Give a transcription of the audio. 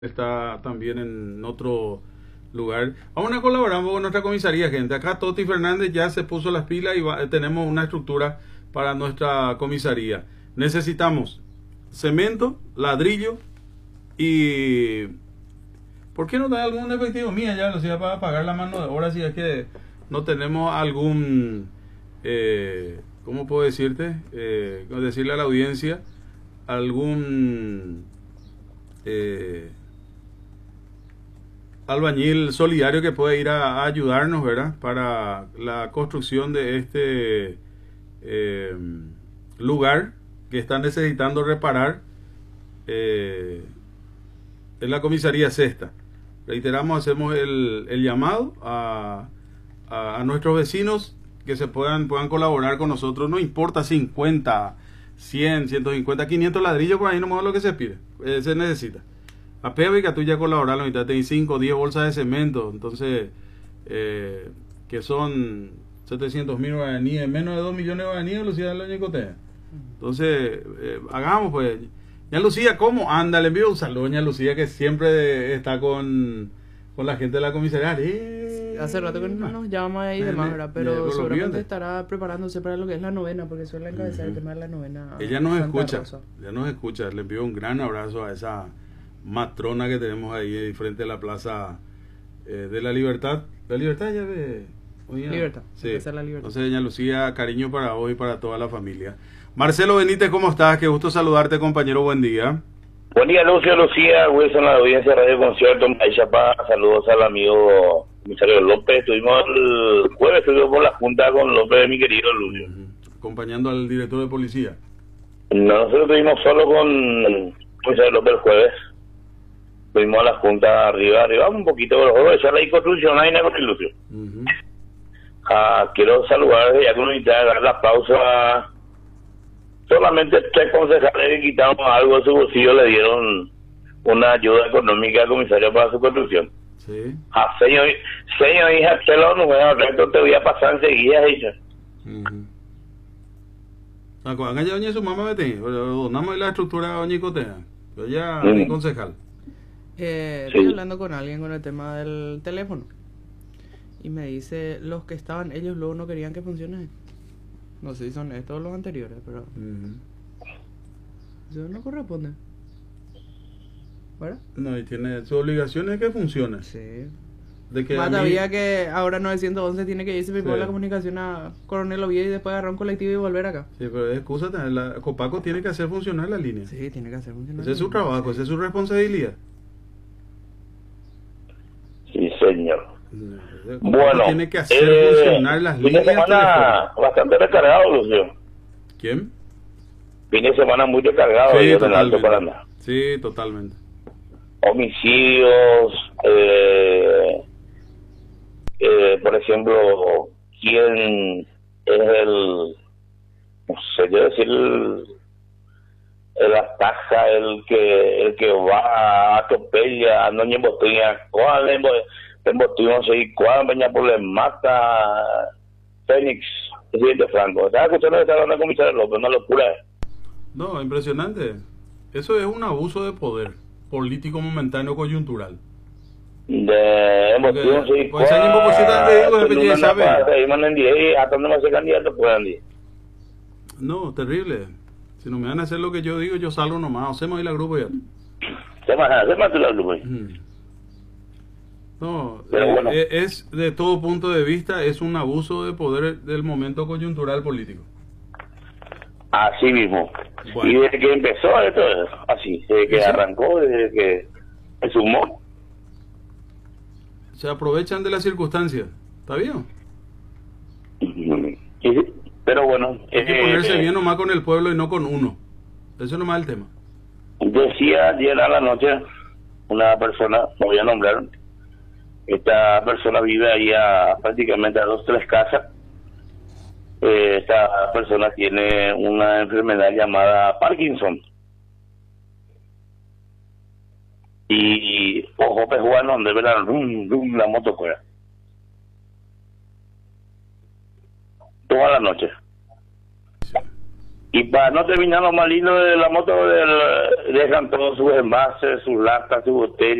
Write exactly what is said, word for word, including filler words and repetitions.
está también en otro lugar. Vamos a colaborar con nuestra comisaría, gente. Acá Toti Fernández ya se puso las pilas y va, tenemos una estructura para nuestra comisaría. Necesitamos cemento, ladrillo y... ¿por qué no da algún efectivo mía ya, lo sea, para pagar la mano de obra si es que no tenemos algún... Eh, ¿cómo puedo decirte? Eh, decirle a la audiencia algún... Eh, albañil solidario que puede ir a, a ayudarnos, ¿verdad? Para la construcción de este eh, lugar que están necesitando reparar eh, en la comisaría Sexta. Reiteramos, hacemos el, el llamado a, a, a nuestros vecinos que se puedan, puedan colaborar con nosotros. No importa cincuenta, cien, ciento cincuenta, quinientos ladrillos, por ahí nomás es lo que se pide, eh, se necesita. A Pebe que tú ya colaboras la mitad, tenés cinco, diez bolsas de cemento, entonces, eh, que son setecientos mil guaraníes, menos de dos millones de guaraníes, Lucía de la Ñecotea. Entonces, eh, hagamos pues. Ña Lucía, ¿cómo anda? Le envío un saludo a Ña Lucía, que siempre está con, con la gente de la comisaría. Eh, Hace rato que no nos llama ahí y demás, ¿verdad? Pero eh, seguramente estará preparándose para lo que es la novena, porque suele encabezar uh-huh. el tema de la novena. Ella nos Santa escucha, Rosa. Ella nos escucha. Le envío un gran abrazo a esa matrona que tenemos ahí frente a la plaza eh, de la Libertad. La Libertad ya ve... Oye, Libertad, sí. La Libertad. Entonces, doña Lucía, cariño para vos y para toda la familia. Marcelo Benítez, ¿cómo estás? Qué gusto saludarte, compañero. Buen día. Buen día, Lucio, Lucía, Wilson, la audiencia de Radio Concierto, Chapa. Saludos al amigo comisario López. Estuvimos el jueves, estuvimos por la junta con López, mi querido Lucio. Uh-huh. Acompañando al director de policía. No, nosotros estuvimos solo con el comisario López el jueves. Fuimos a la junta arriba, arriba un poquito, pero esa la construcción ahí en el Lucio. Uh-huh. Ah, quiero saludar desde ya con unidad, dar la pausa. Solamente tres concejales que quitaron algo de su bolsillo le dieron una ayuda económica al comisario para su construcción. Sí. Ah, señor, señor, hija, te lo no te voy a pasar enseguida, hija. Uh-huh. Acá ya doña su mamá vete, donamos la estructura a doña Icotea. Yo ya soy uh-huh. concejal. Eh, estoy sí. hablando con alguien con el tema del teléfono y me dice los que estaban ellos luego no querían que funcione. No sé si son estos los anteriores, pero uh-huh. eso no corresponde, ¿verdad? No, y tiene su obligación es que funcione. Sí. De que más todavía mí... que ahora novecientos once tiene que irse primero sí. la comunicación a Coronel Oviedo y después agarrar un colectivo y volver acá. Sí, pero excusa, la Copaco tiene que hacer funcionar la línea. Sí, tiene que hacer funcionar. Ese es su trabajo, sí. Esa es su responsabilidad. Sí, señor. Copaco bueno, tiene que hacer eh, funcionar las líneas. Fin de semana bastante recargado, Lucio. ¿Quién? Fin de semana muy recargado. Sí, en Alto Paraná. Sí, totalmente. Homicidios, eh, eh, por ejemplo, quién es el, no sé yo decir, el, el ataja, el que el que va, atropella, no ni embotella, cuál embotella, no sé cuál, veña por le mata, Fénix, presidente Franco. ¿Estás escuchando que está hablando con comisario López? Una locura. No, impresionante. Eso es un abuso de poder político momentáneo coyuntural. De emoción, sí. Pues hay un poco de saber. No, terrible. Si no me van a hacer lo que yo digo, yo salgo nomás. Hacemos ahí la grupo ya. Se más, se más la grupo. No, eh, bueno. Es de todo punto de vista, es un abuso de poder del momento coyuntural político. Así mismo. Bueno. Y desde que empezó esto, así, desde que ¿sí? arrancó, desde que se sumó. Se aprovechan de las circunstancias, ¿está bien? Sí, pero bueno. Hay que eh, ponerse eh, bien nomás con el pueblo y no con uno. Eso nomás es el tema. Decía ayer a la noche una persona, no voy a nombrar, esta persona vive ahí a prácticamente a dos, tres casas. Eh, esta persona tiene una enfermedad llamada Parkinson y ojo pejuano donde ve la, rum, rum, la moto fuera toda la noche. Y para no terminar lo más lindo de la moto, del, dejan todos sus envases, sus latas, sus botellas.